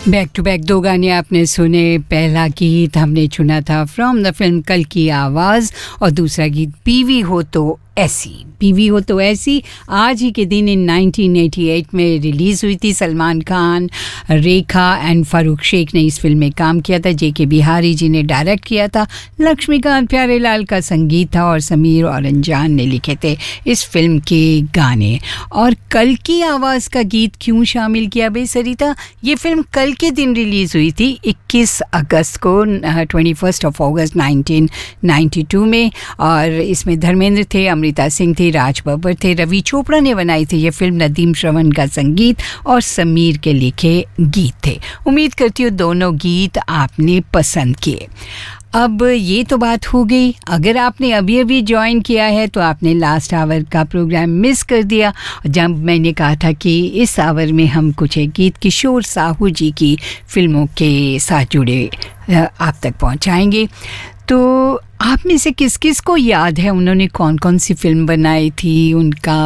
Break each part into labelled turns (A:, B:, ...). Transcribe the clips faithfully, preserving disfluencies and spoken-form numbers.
A: Back to back दो गाने आपने सुने। पहला गीत हमने चुना था फ्रॉम द फिल्म कल की आवाज़ और दूसरा गीत बीवी हो तो ऐसी। बीवी हो तो ऐसी आज ही के दिन इन नाइनटीन एटी एट में रिलीज़ हुई थी। सलमान खान, रेखा एंड फारूक शेख ने इस फिल्म में काम किया था। जे के बिहारी जी ने डायरेक्ट किया था। लक्ष्मीकांत प्यारेलाल का संगीत था और समीर और अनजान ने लिखे थे इस फिल्म के गाने। और कल की आवाज़ का गीत क्यों शामिल किया बे सरिता? ये फिल्म कल के दिन रिलीज़ हुई थी इक्कीस अगस्त को, twenty first of August nineteen ninety two में। और इसमें धर्मेंद्र थे, अमृता सिंह थी, राज बब्बर थे, रवि चोपड़ा ने बनाई थी ये फिल्म। नदीम श्रवण का संगीत और समीर के लिखे गीत थे। उम्मीद करती हूँ दोनों गीत आपने पसंद किए। अब ये तो बात हो गई, अगर आपने अभी अभी ज्वाइन किया है तो आपने लास्ट आवर का प्रोग्राम मिस कर दिया, जब मैंने कहा था कि इस आवर में हम कुछ एक गीत किशोर साहू जी की फिल्मों के साथ जुड़े आप तक पहुंचाएंगे। तो आप में से किस किस को याद है उन्होंने कौन कौन सी फिल्म बनाई थी, उनका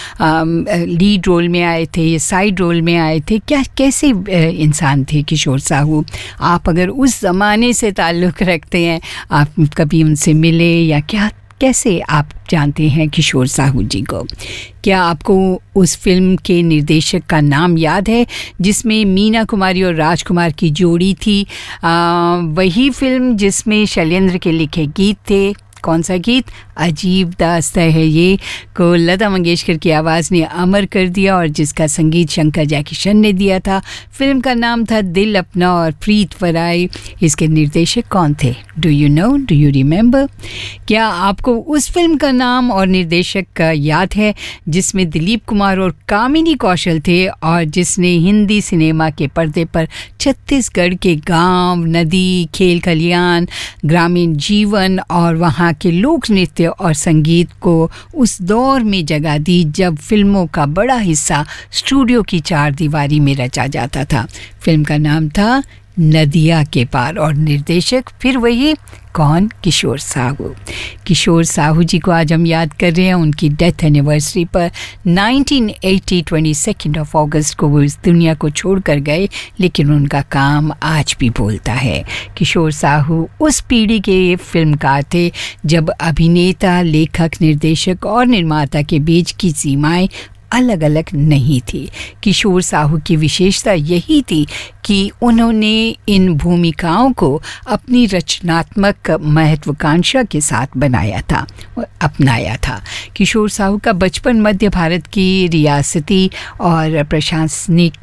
A: आम, लीड रोल में आए थे या साइड रोल में आए थे, क्या कैसे इंसान थे किशोर साहू? आप अगर उस ज़माने से ताल्लुक़ रखते हैं, आप कभी उनसे मिले या क्या, कैसे आप जानते हैं किशोर साहू जी को? क्या आपको उस फिल्म के निर्देशक का नाम याद है जिसमें मीना कुमारी और राजकुमार की जोड़ी थी? आ, वही फिल्म जिसमें शैलेंद्र के लिखे गीत थे। कौन सा गीत? अजीब दास्तां है ये, को लता मंगेशकर की आवाज़ ने अमर कर दिया और जिसका संगीत शंकर जयकिशन ने दिया था। फिल्म का नाम था दिल अपना और प्रीत फराई। इसके निर्देशक कौन थे? Do you know, do you remember? क्या आपको उस फिल्म का नाम और निर्देशक का याद है जिसमें दिलीप कुमार और कामिनी कौशल थे और जिसने हिंदी सिनेमा के पर्दे पर छत्तीसगढ़ के गांव, नदी, खेल खलियान, ग्रामीण जीवन और वहाँ के लोक नृत्य और संगीत को उस दौर में जगह दी जब फिल्मों का बड़ा हिस्सा स्टूडियो की चार दीवारी में रचा जाता था? फिल्म का नाम था नदिया के पार और निर्देशक फिर वही कौन? किशोर साहू। किशोर साहू जी को आज हम याद कर रहे हैं उनकी डेथ एनिवर्सरी पर। नाइनटीन एटी बाईस ऑफ अगस्त को वो इस दुनिया को छोड़कर गए, लेकिन उनका काम आज भी बोलता है। किशोर साहू उस पीढ़ी के फिल्मकार थे जब अभिनेता, लेखक, निर्देशक और निर्माता के बीच की सीमाएं अलग अलग नहीं थी। किशोर साहू की विशेषता यही थी कि उन्होंने इन भूमिकाओं को अपनी रचनात्मक महत्वाकांक्षा के साथ बनाया था और अपनाया था। किशोर साहू का बचपन मध्य भारत की रियासती और प्रशासनिक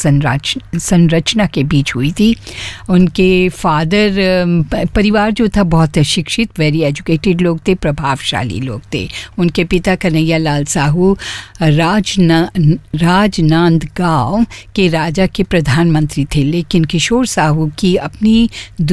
A: संरचना के बीच हुई थी। उनके फादर, परिवार जो था बहुत शिक्षित, वेरी एजुकेटेड लोग थे, प्रभावशाली लोग थे। उनके पिता कन्हैया लाल साहू राजना राजनांदगांव के राजा के प्रधानमंत्री थे, लेकिन किशोर साहू की अपनी